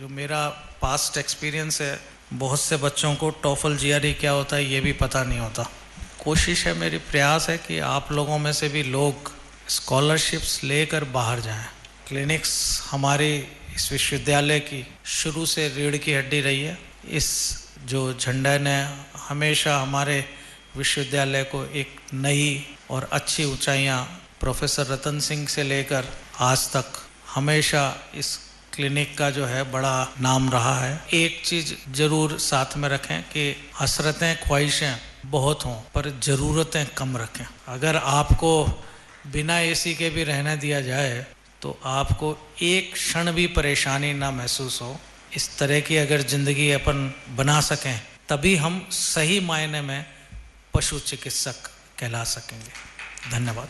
जो मेरा past experience है, बहुत से बच्चों को टॉफल जीआरई क्या होता है ये भी पता नहीं होता। कोशिश है, मेरी प्रयास है कि आप लोगों में से भी लोग स्कॉलरशिप्स लेकर बाहर जाएं। क्लिनिक्स हमारे इस विश्वविद्यालय की शुरू से रीढ़ की हड्डी रही है। इस जो झंडा ने हमेशा हमारे विश्वविद्यालय को एक नई और अच्छी ऊंचाइयां, प्रोफेसर रतन सिंह से लेकर आज तक हमेशा इस क्लिनिक का जो है बड़ा नाम रहा है। एक चीज़ ज़रूर साथ में रखें कि हसरतें ख्वाहिशें बहुत हों पर ज़रूरतें कम रखें। अगर आपको बिना एसी के भी रहने दिया जाए तो आपको एक क्षण भी परेशानी ना महसूस हो। इस तरह की अगर ज़िंदगी अपन बना सकें तभी हम सही मायने में पशु चिकित्सक कहला सकेंगे। धन्यवाद।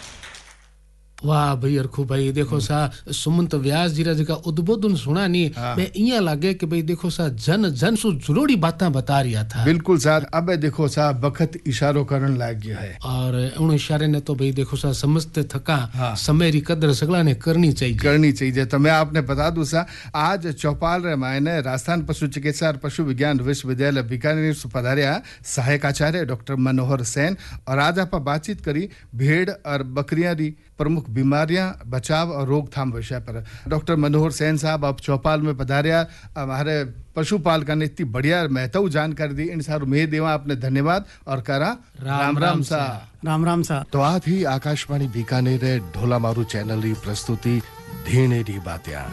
वाह भाई अरखू भाई, देखो सा सुमंत व्यास जी रा जका उद्बोधन सुना नी, मैं इया लागे कि भाई देखो सा जन जन सु जुड़ोड़ी बातें बता रिया था। बिल्कुल सर, अब देखो सा वक्त इशारों करन लाग गया है और उन इशारे ने तो भाई देखो सा समझते थका समय री कदर सगला ने करनी चाहिए। तो मैं आपने बता दूं सा, आज चौपाल रे मायने राजस्थान पशु चिकित्सा और पशु विज्ञान विश्वविद्यालय बीकानेर से पधारिया सहायक आचार्य डॉक्टर मनोहर सेन, और आज आप बातचीत करी भेड़ और बकरियां री प्रमुख बीमारियां, बचाव और रोकथाम विषय पर। डॉक्टर मनोहर सेन साहब आप चौपाल में पधारिया, हमारे पशुपाल का इतनी बढ़िया महत्व जानकारी दी, इन सारू में देवा आपने धन्यवाद और करा राम राम सा। राम राम सा। तो आज ही आकाशवाणी बीकानेर ढोला मारू चैनल री प्रस्तुति ढेनेरी बात्या।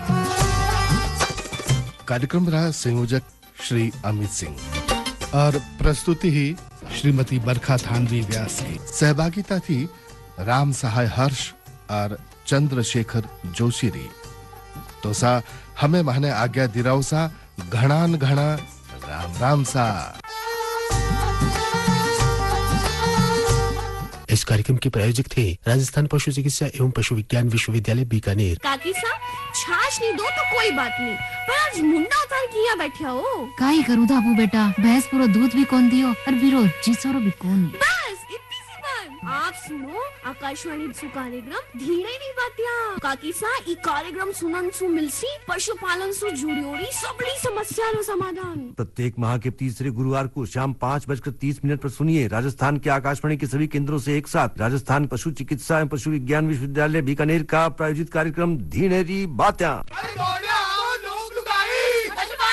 कार्यक्रम रहा संयोजक श्री अमित सिंह और प्रस्तुति ही श्रीमती बरखा थानवी व्यास की। सहभागिता थी राम सहाय हर्ष और चंद्रशेखर जोशी री। तो सा हमें माने आज्ञा दिराओ सा, घणान घणा राम राम सा। इस कार्यक्रम के प्रायोजक थे राजस्थान पशु चिकित्सा एवं पशु विज्ञान विश्वविद्यालय बीकानेर। काकी साहब छाछ नहीं दो तो कोई बात नहीं, पर आज मुंडा उतार किया बैठा हो। काई करूं दाबू बेटा, भैंस पूरा दूध भी कौन दियो और बिरो जीसरो भी कौन। बस इतनी सी बात। आप सुनो आकाशवाणी सु कार्यक्रम धीरे नहीं बातिया। काकी साहब ई कार्यक्रम सुनन सु मिलसी पशुपालन सु जुड़ियोड़ी सबड़ी समस्या नो समाधान। प्रत्येक माह के तीसरे गुरुवार को शाम 5:30 पर सुनिए राजस्थान के आकाशवाणी के सभी केंद्रों से एक साथ राजस्थान पशु चिकित्सा एवं पशु विज्ञान विश्वविद्यालय बीकानेर का प्रायोजित कार्यक्रम धीरेरी बात्या।